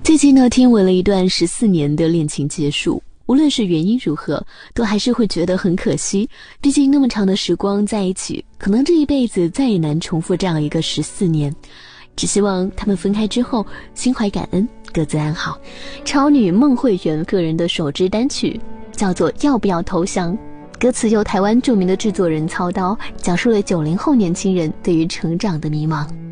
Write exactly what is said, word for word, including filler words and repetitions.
最近呢，听闻了一段十四年的恋情结束，无论是原因如何，都还是会觉得很可惜。毕竟那么长的时光在一起，可能这一辈子再也难重复这样一个十四年。只希望他们分开之后，心怀感恩，各自安好。超女孟慧圆个人的首支单曲叫做《要不要投降》，歌词由台湾著名的制作人操刀，讲述了九零后年轻人对于成长的迷茫。